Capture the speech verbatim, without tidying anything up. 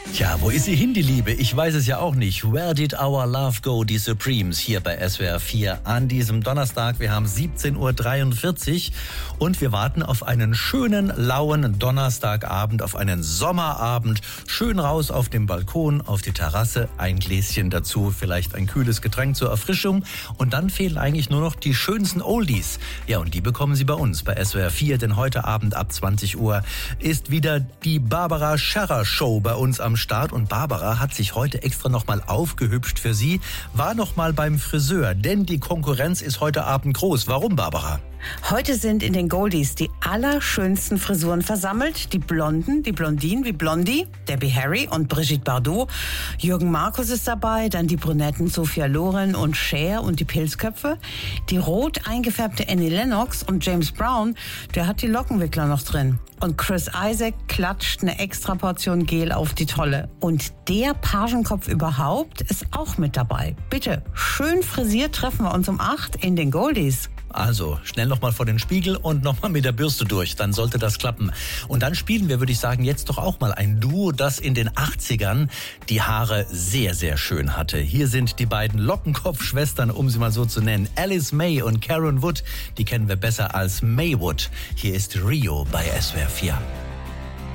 Tja, wo ist sie hin, die Liebe? Ich weiß es ja auch nicht. Where did our love go, die Supremes, hier bei S W R vier an diesem Donnerstag. Wir haben siebzehn Uhr dreiundvierzig und wir warten auf einen schönen, lauen Donnerstagabend, auf einen Sommerabend. Schön raus auf dem Balkon, auf die Terrasse, ein Gläschen dazu, vielleicht ein kühles Getränk zur Erfrischung. Und dann fehlen eigentlich nur noch die schönsten Oldies. Ja, und die bekommen Sie bei uns, bei S W R vier, denn heute Abend ab zwanzig Uhr ist wieder die Barbara Scherrer Show bei uns am Start. Und Barbara hat sich heute extra nochmal aufgehübscht für Sie, war nochmal beim Friseur, denn die Konkurrenz ist heute Abend groß. Warum, Barbara? Heute sind in den Goldies die allerschönsten Frisuren versammelt. Die Blonden, die Blondinen wie Blondie, Debbie Harry und Brigitte Bardot. Jürgen Markus ist dabei, dann die Brunetten Sophia Loren und Cher und die Pilzköpfe. Die rot eingefärbte Annie Lennox und James Brown, der hat die Lockenwickler noch drin. Und Chris Isaak klatscht eine extra Portion Gel auf die Tolle. Und der Pagenkopf überhaupt ist auch mit dabei. Bitte, schön frisiert treffen wir uns um acht in den Goldies. Also, schnell nochmal vor den Spiegel und nochmal mit der Bürste durch, dann sollte das klappen. Und dann spielen wir, würde ich sagen, jetzt doch auch mal ein Duo, das in den achtzigern die Haare sehr, sehr schön hatte. Hier sind die beiden Lockenkopfschwestern, um sie mal so zu nennen, Alice May und Karen Wood. Die kennen wir besser als Maywood. Hier ist Rio bei S W R vier.